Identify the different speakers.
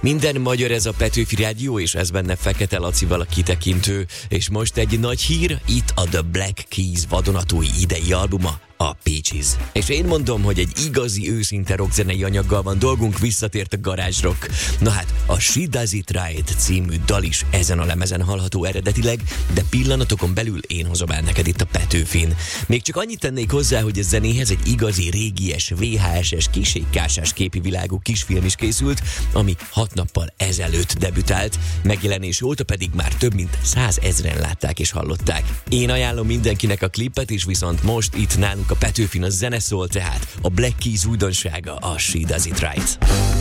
Speaker 1: Minden magyar, ez a Petőfi Rádió, és ez benne Fekete Lacival a kitekintő. És most egy nagy hír, itt a The Black Keys vadonatúj idei albuma, a Peaches. És én mondom, hogy egy igazi, őszinte rockzenei anyaggal van dolgunk, visszatért a garázsrock. Na hát, a She Does It Right című dal is ezen a lemezen hallható eredetileg, de pillanatokon belül én hozom el neked itt a Petőfin. Még csak annyit tennék hozzá, hogy a zenéhez egy igazi régies, VHS-es, kisékkásás képi világú kisfilm is készült, ami 6 nappal ezelőtt debütált, megjelenés óta pedig már több mint 100 000-en látták és hallották. Én ajánlom mindenkinek a klipet, és viszont most itt nálunk a Petőfin a zene szól, tehát a Black Keys újdonsága, a She Does It Right.